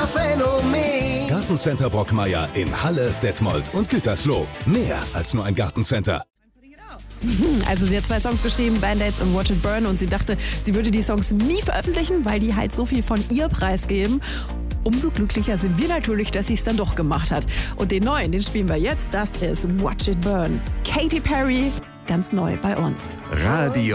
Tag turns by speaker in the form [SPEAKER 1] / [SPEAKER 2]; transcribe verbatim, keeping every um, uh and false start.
[SPEAKER 1] Winterphänomen.
[SPEAKER 2] Gartencenter Brockmeier in Halle, Detmold und Gütersloh. Mehr als nur ein Gartencenter.
[SPEAKER 3] Also sie hat zwei Songs geschrieben, Band-Aids und Watch It Burn, und sie dachte, sie würde die Songs nie veröffentlichen, weil die halt so viel von ihr preisgeben. Umso glücklicher sind wir natürlich, dass sie es dann doch gemacht hat. Und den neuen, den spielen wir jetzt, das ist Watch It Burn. Katy Perry, ganz neu bei uns.
[SPEAKER 4] Radio